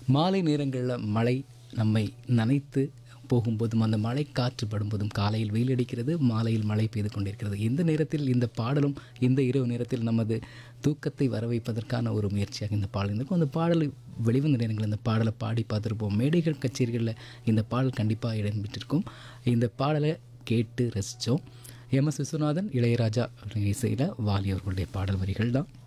மாலை நேரங்களில் மழை நம்மை நனைத்து போகும்போதும் அந்த மழை காற்று படும்போதும் காலையில் வெயில் அடிக்கிறது, மாலையில் மழை பெய்து கொண்டிருக்கிறது. இந்த நேரத்தில் இந்த பாடலும் இந்த இரவு நேரத்தில் நமது தூக்கத்தை வர வைப்பதற்கான ஒரு முயற்சியாக இந்த பாடல் இருக்கும். அந்த பாடல் வெளிவந்த நேரங்களில் இந்த பாடலை பாடி பார்த்துருப்போம். மேடைகள் கச்சேரிகளில் இந்த பாடல் கண்டிப்பாக இடம்பெற்றிருக்கும். இந்த பாடலை கேட்டு ரசித்தோம். எம்.எஸ். விஸ்வநாதன், இளையராஜா இசையில் வாலி அவர்களுடைய பாடல் வரிகள் தான்